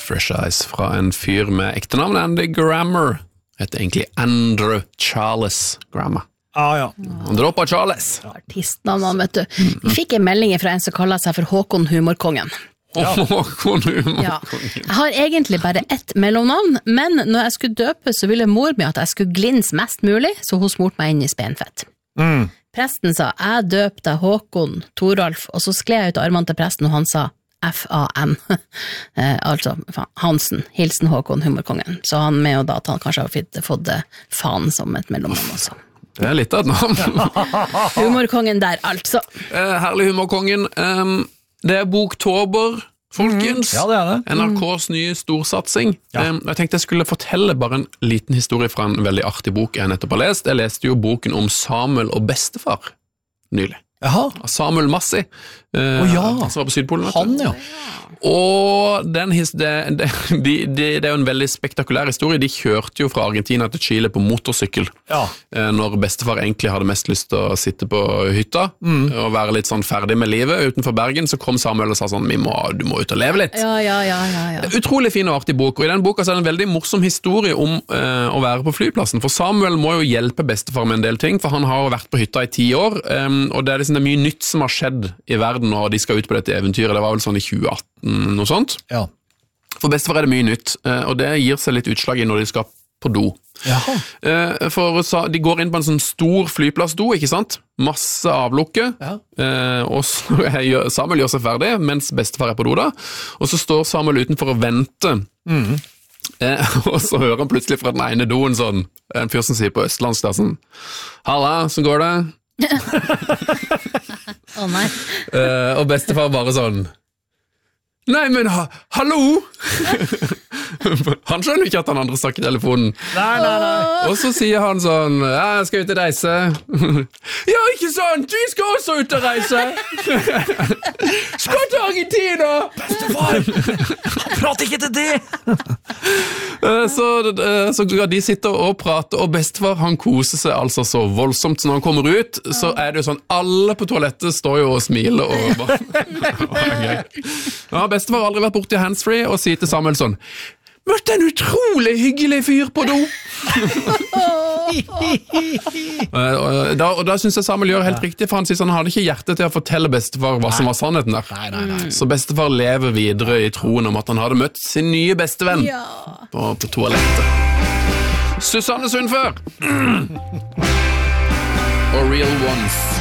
Fresh Eyes fra en fyr med ekte navn Andy Grammer. Heter egentlig Andrew Charles Grammer. Ja. Han droppa Charles. Artistnavn, vet du. Vi fikk en melding fra en som kaller seg for Håkon Humorkongen. Håkon Humorkongen. Ja. Jeg har egentlig bare ett mellomnavn, men når jeg skulle døpe, så ville mor mi at jeg skulle glinse mest mulig, så hun smurte meg inn i spenfett. Presten sa, jeg døpte Håkon Toralf, og så skled jeg ut armene til presten, og han sa F-A-N, altså Hansen, hilsen Håkon Humorkongen. Så han med og da at han kanskje har fått faen som et mellomnavn også. Det er litt av et navn. Humorkongen der, altså. Herlig Humorkongen. Det er Boktober, folkens. Ja, det er det. NRKs nye storsatsing. Jeg tenkte jeg skulle fortelle bare en liten historie fra en veldig artig bok jeg nettopp har lest. Jeg leste jo boken om Samuel og bestefar nylig. Jaha. Samuel Massi, som var på Sydpolen. Han, ja. Og det er jo en veldig spektakulær historie. De kjørte jo fra Argentina til Chile på motorsykkel, når bestefar egentlig hadde mest lyst til å sitte på hytta og være litt sånn ferdig med livet utenfor Bergen. Så kom Samuel og sa sånn, du må ut og leve litt. Ja. Utrolig fin og artig bok, og i den boka så er det en veldig morsom historie om å være på flyplassen, for Samuel må jo hjelpe bestefar med en del ting, for han har jo vært på hytta i 10 år, og det er mye nytt som har skjedd i verden når de skal ut på dette eventyret. Det var vel sånn i 2018, noe sånt. Ja. For bestefar er det mye nytt, og det gir seg litt utslag i når de skal på do. For de går inn på en sånn stor flyplassdo, ikke sant? Masse avlukke, og så Samuel gjør seg ferdig, mens bestefar er på do da, og så står Samuel utenfor å vente. Og så hører han plutselig fra den ene doen sånn, en fyr som sier på østlandsk da, sånn, «Halla, så går det?» Nei. Og bestefar bare sånn, «Nei, men hallo!» Han skjønner ikke at han andre snakker i telefonen. Nei. Og så sier han sånn, «Jeg skal ut og reise.» «Ja, ikke sant! Vi skal også ut og reise!» «Skal til Argentina!» Bestefar! Han prater ikke til det! Så de sitter og prater, og bestefar han koser seg altså så voldsomt. Så når han kommer ut, så er det jo sånn, alle på toalettet står jo og smiler. Og ja, bestefar har aldri vært borte i handsfree og sier til Samuel sånn, «Møtte en utrolig hyggelig fyr på do!» og da synes jeg Samuel gjør helt riktig, for han sier sånn, han hadde ikke hjerte til å fortelle bestefar hva som var sannheten der. Nei. Så bestefar lever videre i troen om at han hadde møtt sin nye bestevenn på toalettet. Susanne Sundfør og Real Ones.